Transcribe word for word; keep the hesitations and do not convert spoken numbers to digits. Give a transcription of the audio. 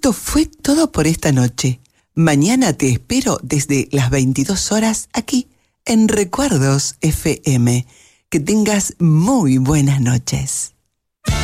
Esto fue todo por esta noche. Mañana te espero desde las veintidós horas aquí en Recuerdos F M. Que tengas muy buenas noches.